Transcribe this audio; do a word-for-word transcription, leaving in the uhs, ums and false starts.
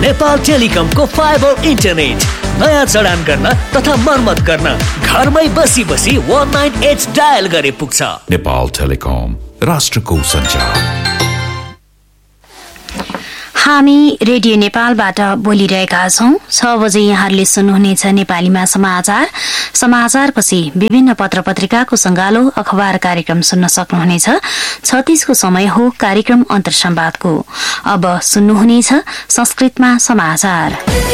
Nepal टेलिकमको fibre internet नयाँ जडान गर्न तथा मर्मत गर्न घरमै बसी बसी वन नाइन एट डायल गरे पुग्छ। नेपाल टेलिकम, राष्ट्रको सञ्चार। हामी रेडियो नेपालबाट बोलिरहेका छौं। छ बजे यहाँहरूले सुन्नुहुनेछ नेपालीमा समाचार। समाचारपछि विभिन्न पत्र पत्रिकाको संगालो अखबार कार्यक्रम सुन्न सक्नुहुनेछ। छत्तीसको समय हो कार्यक्रम अन्तर्संवादको। अब सुन्नुहुनेछ संस्कृतमा समाचार।